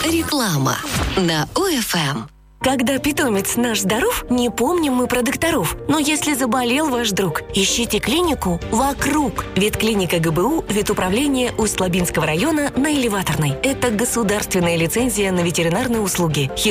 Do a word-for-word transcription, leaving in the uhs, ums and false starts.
Реклама на ОФМ. Когда питомец наш здоров, не помним мы про докторов. Но если заболел ваш друг, ищите клинику вокруг. Ветклиника ГБУ, ветуправление Усть-Лабинского района на Элеваторной. Это государственная лицензия на ветеринарные услуги.